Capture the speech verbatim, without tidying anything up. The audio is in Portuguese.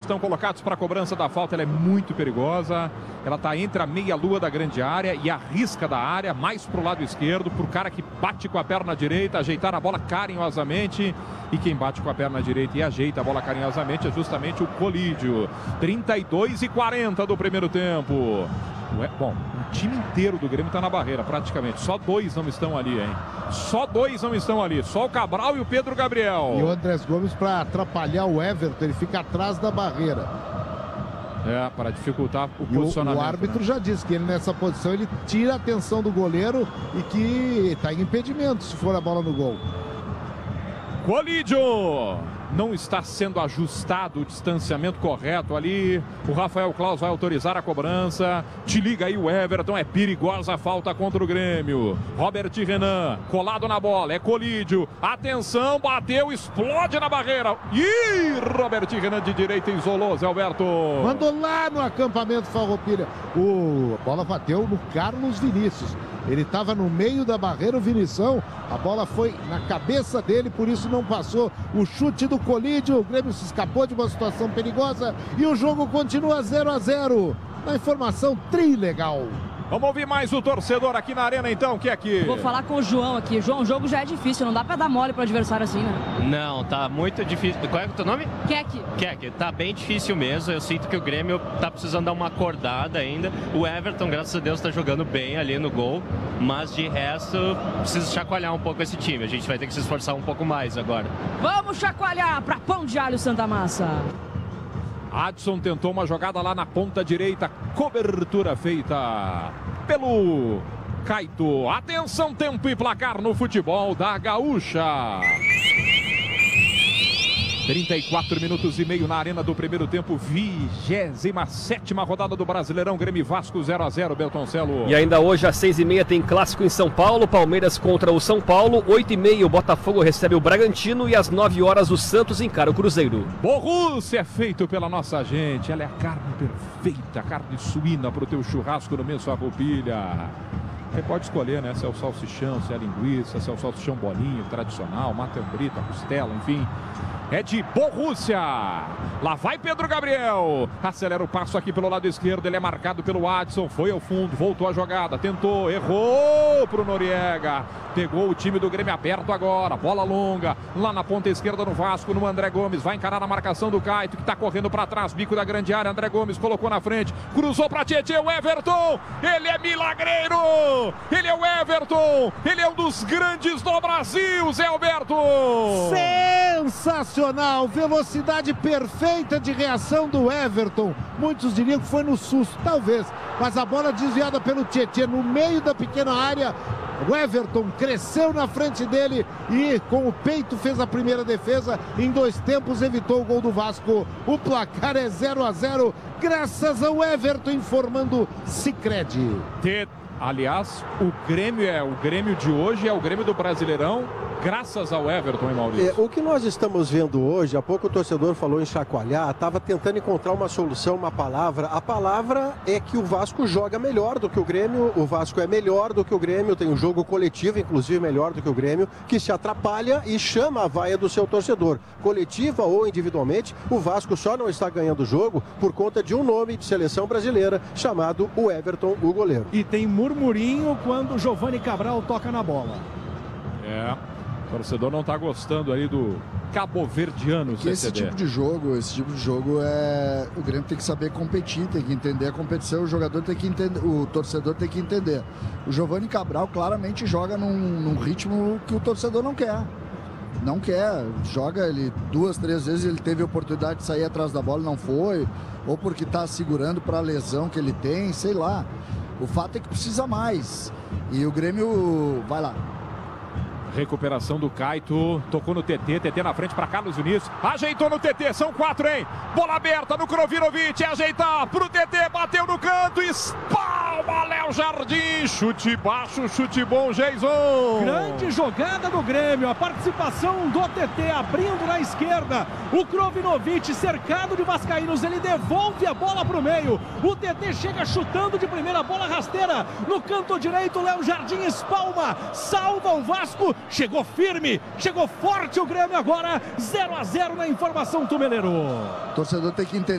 estão colocados para a cobrança da falta. Ela é muito perigosa. Ela está entre a meia-lua da grande área e a risca da área, mais para o lado esquerdo, para o cara que bate com a perna direita, ajeitar a bola carinhosamente. E quem bate com a perna direita e ajeita a bola carinhosamente é justamente o Colídio. trinta e dois e quarenta do primeiro tempo. Bom, o time inteiro do Grêmio está na barreira, praticamente. Só dois não estão ali, hein? Só dois não estão ali. Só o Cabral e o Pedro Gabriel. E o Andrés Gomes, para atrapalhar o Everton, ele fica atrás da barreira. É, para dificultar o e posicionamento. O, o árbitro, né, já disse que ele nessa posição ele tira a atenção do goleiro e que está em impedimento se for a bola no gol. Colídio! Não está sendo ajustado o distanciamento correto ali. O Rafael Claus vai autorizar a cobrança. Te liga aí o Everton. É perigosa a falta contra o Grêmio. Robert Renan, colado na bola. É Colídio. Atenção, bateu, explode na barreira. Ih, Robert Renan de direita isolou, Zé Alberto. Mandou lá no acampamento Farroupilha. O a bola bateu no Carlos Vinícius. Ele estava no meio da barreira, o Vinição. A bola foi na cabeça dele, por isso não passou. O chute do Colídio. O Grêmio se escapou de uma situação perigosa e o jogo continua zero a zero. Na informação trilegal. Vamos ouvir mais o torcedor aqui na arena, então, que é aqui. Vou falar com o João aqui. João, o jogo já é difícil, não dá pra dar mole pro adversário assim, né? Não, tá muito difícil. Qual é o teu nome? Kek. Kek, tá bem difícil mesmo. Eu sinto que o Grêmio tá precisando dar uma acordada ainda. O Everton, graças a Deus, tá jogando bem ali no gol. Mas de resto, precisa chacoalhar um pouco esse time. A gente vai ter que se esforçar um pouco mais agora. Vamos chacoalhar pra Pão de Alho Santa Massa. Adson tentou uma jogada lá na ponta direita. Cobertura feita pelo Caito. Atenção, tempo e placar no futebol da Gaúcha. trinta e quatro minutos e meio na arena do primeiro tempo. vigésima sétima rodada do Brasileirão. Grêmio e Vasco zero a zero, Beltoncelo. E ainda hoje às seis e meia tem clássico em São Paulo. Palmeiras contra o São Paulo. oito e meia o Botafogo recebe o Bragantino. E às nove horas o Santos encara o Cruzeiro. Borussia é feito pela nossa gente. Ela é a carne perfeita, carne suína para o teu churrasco no Menso Farroupilha. Você pode escolher, né? Se é o salsichão, se é a linguiça, se é o salsichão bolinho tradicional, matambrita, costela, enfim. É de Borussia. Lá vai Pedro Gabriel. Acelera o passo aqui pelo lado esquerdo. Ele é marcado pelo Adson. Foi ao fundo, voltou a jogada. Tentou, errou pro Noriega. Pegou o time do Grêmio aberto agora. Bola longa. Lá na ponta esquerda no Vasco, no André Gomes. Vai encarar a marcação do Caito, que tá correndo para trás. Bico da grande área. André Gomes colocou na frente. Cruzou para Tietê. O Everton. Ele é milagreiro. Ele é o Everton. Ele é um dos grandes do Brasil, Zé Alberto. Sensacional. Velocidade perfeita de reação do Everton. Muitos diriam que foi no susto, talvez. Mas a bola desviada pelo Tietê no meio da pequena área. O Everton cresceu na frente dele e com o peito fez a primeira defesa. Em dois tempos evitou o gol do Vasco. O placar é zero a zero, graças ao Everton, informando Sicredi. Aliás, o Grêmio é o Grêmio de hoje, é o Grêmio do Brasileirão, graças ao Everton, hein, Maurício? É, o que nós estamos vendo hoje, há pouco o torcedor falou em chacoalhar, estava tentando encontrar uma solução, uma palavra. A palavra é que o Vasco joga melhor do que o Grêmio, o Vasco é melhor do que o Grêmio, tem um jogo coletivo, inclusive melhor do que o Grêmio, que se atrapalha e chama a vaia do seu torcedor. Coletiva ou individualmente, o Vasco só não está ganhando o jogo por conta de um nome de seleção brasileira chamado o Everton, o goleiro. E tem murmurinho quando o Giovani Cabral toca na bola. É, o torcedor não está gostando aí do cabo-verdiano. Esse tipo de jogo, esse tipo de jogo é... O Grêmio tem que saber competir, tem que entender a competição, o jogador tem que entender, o torcedor tem que entender. O Giovani Cabral claramente joga num, num ritmo que o torcedor não quer. Não quer, joga ele duas, três vezes, ele teve a oportunidade de sair atrás da bola, não foi, ou porque está segurando para a lesão que ele tem, sei lá. O fato é que precisa mais. E o Grêmio vai lá. Recuperação do Caito, tocou no T T, T T na frente para Carlos Vinícius, ajeitou no T T, são quatro, hein? Bola aberta no Krovirovic, ajeitar pro T T, bateu no canto, espalma Léo Jardim, chute baixo, chute bom, Geison. Grande jogada do Grêmio, a participação do T T abrindo na esquerda, o Krovirovic cercado de vascaínos, ele devolve a bola pro meio, o T T chega chutando de primeira, bola rasteira no canto direito, Léo Jardim espalma, salva o Vasco. Chegou firme, chegou forte o Grêmio agora, zero a zero na informação, Tumeleiro. O torcedor tem que entender.